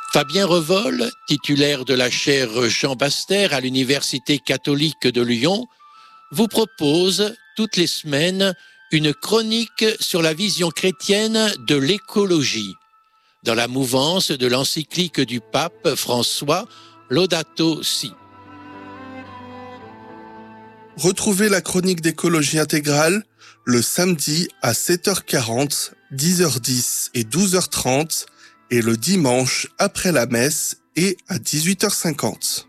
Fabien Revol, titulaire de la chaire Jean Bastère à l'Université catholique de Lyon, vous propose toutes les semaines une chronique sur la vision chrétienne de l'écologie, dans la mouvance de l'encyclique du pape François Laudato Si. Retrouvez la chronique d'écologie intégrale le samedi à 7h40, 10h10 et 12h30 et le dimanche après la messe et à 18h50.